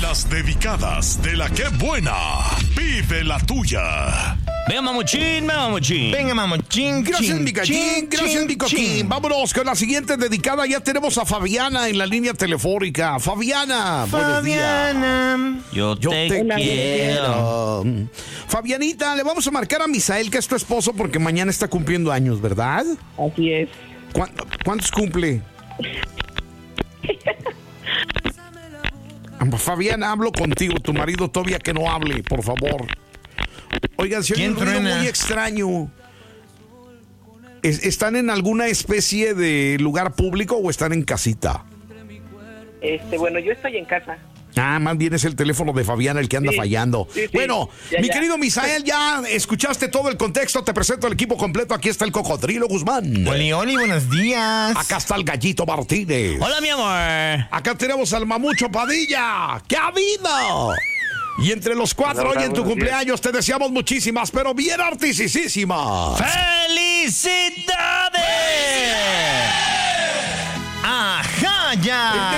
Las dedicadas de la que buena. Vive la tuya. Venga, mamuchín. Venga, mamuchín. Gracias, mi gallín. Gracias, mi coquín. Vámonos con la siguiente dedicada. Ya tenemos a Fabiana en la línea telefónica. Fabiana, buenos días. Yo te quiero. Fabianita, le vamos a marcar a Misael, que es tu esposo, porque mañana está cumpliendo años, ¿verdad? Así es. ¿Cuántos cumple? Fabiana, hablo contigo. Tu marido todavía que no hable, por favor. Oigan, se oye un ruido muy extraño. ¿Están en alguna especie de lugar público o están en casita? Bueno, yo estoy en casa. Más bien es el teléfono de Fabiana el que anda fallando. Sí. Bueno, mi querido Misael, ya escuchaste todo el contexto. Te presento el equipo completo. Aquí está el Cocodrilo Guzmán. Oli, buenos días. Acá está el Gallito Martínez. Hola, mi amor. Acá tenemos al Mamucho Padilla. ¡Qué ha habido! Y entre los cuatro, hoy en tu cumpleaños, te deseamos muchísimas, pero bien artisísimas. ¡Felicidades! ¡Ajá, ya!